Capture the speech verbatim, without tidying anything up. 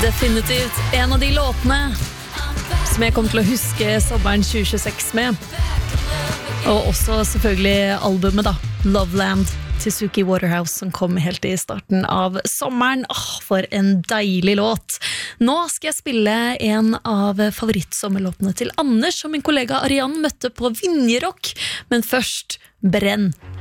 Definitivt en av de låtene som jeg kommer til å huske sommeren tjue tjueseks med. Og også selvfølgelig albumet da, Loveland til Suki Waterhouse, som kom helt i starten av sommeren. Åh, for en deilig låt. Nå skal jeg spille en av favorittsommerlåtene til Anders, som min kollega Ariane møtte på Vinjerock. Men først, Brenn